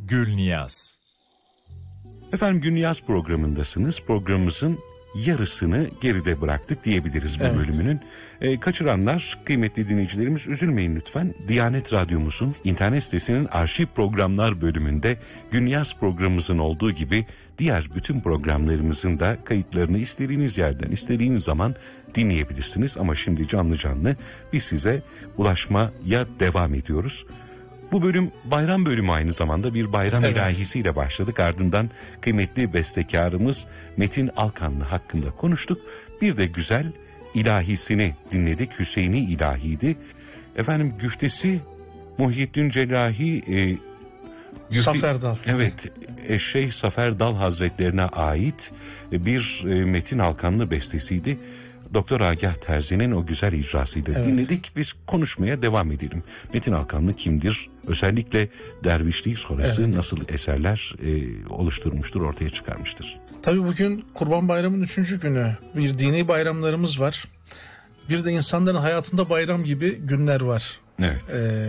Gülniyaz. Efendim Gülniyaz programındasınız. Programımızın yarısını geride bıraktık diyebiliriz bu bölümünün. Kaçıranlar, kıymetli dinleyicilerimiz üzülmeyin lütfen. Diyanet Radyomuzun internet sitesinin arşiv programlar bölümünde Gülniyaz programımızın olduğu gibi diğer bütün programlarımızın da kayıtlarını istediğiniz yerden, istediğiniz zaman dinleyebilirsiniz. Ama şimdi canlı canlı biz size ulaşmaya devam ediyoruz. Bu bölüm bayram bölümü, aynı zamanda bir bayram ilahisiyle başladık. Ardından kıymetli bestekarımız Metin Alkanlı hakkında konuştuk. Bir de güzel ilahisini dinledik. Hüseyini ilahiydi. Efendim güftesi Muhyiddin Celahi Zafer Dal. Evet, Şeyh Zafer Dal Hazretlerine ait bir Metin Alkanlı bestesiydi. Doktor Agah Terzi'nin o güzel icrasıyla dinledik. Biz konuşmaya devam edelim. Metin Alkanlı kimdir? Özellikle dervişlik sonrası nasıl eserler oluşturmuştur, ortaya çıkarmıştır? Tabii bugün Kurban Bayramı'nın 3. günü. Bir dini bayramlarımız var. Bir de insanların hayatında bayram gibi günler var. Evet.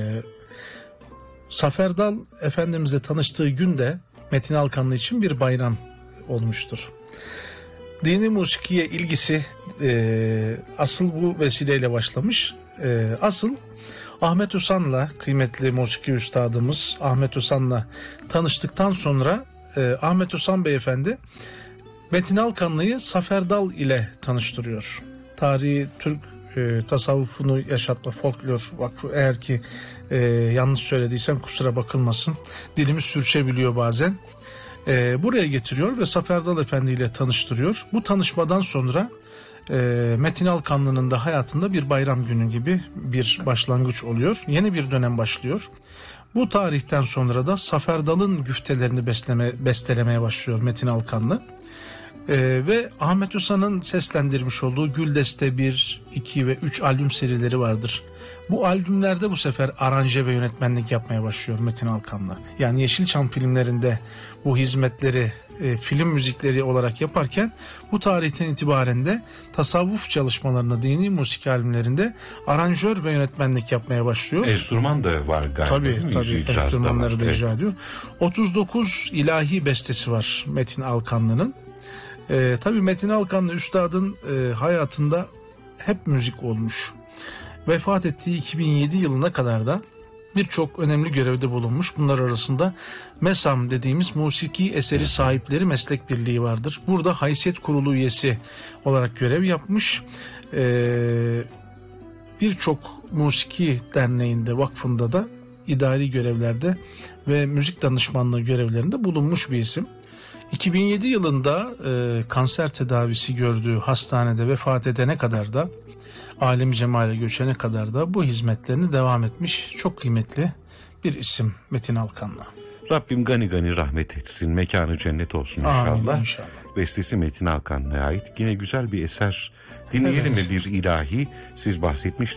Zafer Dal Efendimizle tanıştığı günde Metin Alkanlı için bir bayram olmuştur. Dini musikiye ilgisi asıl bu vesileyle başlamış. Asıl Ahmet Usan'la, kıymetli musiki üstadımız Ahmet Usan'la tanıştıktan sonra Ahmet Usan beyefendi Metin Alkanlı'yı Zafer Dal ile tanıştırıyor. Tarihi Türk tasavvufunu yaşatma folklor vakfı, eğer ki yanlış söylediysem kusura bakılmasın, dilimiz sürçebiliyor bazen. Buraya getiriyor ve Zafer Dal Efendi ile tanıştırıyor. Bu tanışmadan sonra Metin Alkanlı'nın da hayatında bir bayram günü gibi bir başlangıç oluyor. Yeni bir dönem başlıyor. Bu tarihten sonra da Zafer Dal'ın güftelerini bestelemeye başlıyor Metin Alkanlı. Ve Ahmet Usan'ın seslendirmiş olduğu Güldeste 1, 2 ve 3 albüm serileri vardır. Bu albümlerde bu sefer aranje ve yönetmenlik yapmaya başlıyor Metin Alkanlı. Yani Yeşilçam filmlerinde bu hizmetleri film müzikleri olarak yaparken bu tarihten itibaren de tasavvuf çalışmalarında, dini musiki albümlerinde aranjör ve yönetmenlik yapmaya başlıyor. Enstrüman da var galiba. Tabii enstrümanları da icra ediyor. 39 ilahi bestesi var Metin Alkanlı'nın. Tabii Metin Alkanlı üstadın hayatında hep müzik olmuş. Vefat ettiği 2007 yılına kadar da birçok önemli görevde bulunmuş. Bunlar arasında MESAM dediğimiz Musiki Eseri Sahipleri Meslek Birliği vardır. Burada haysiyet kurulu üyesi olarak görev yapmış. Birçok musiki derneğinde, vakfında da idari görevlerde ve müzik danışmanlığı görevlerinde bulunmuş bir isim. 2007 yılında kanser tedavisi gördüğü hastanede vefat edene kadar da, alem cemale göçene kadar da bu hizmetlerini devam etmiş çok kıymetli bir isim Metin Alkanlı. Rabbim gani gani rahmet etsin, mekanı cennet olsun inşallah. Amin, inşallah. Bestesi Metin Alkanlı'ya ait. Yine güzel bir eser dinleyelim mi, bir ilahi? Siz bahsetmiştiniz.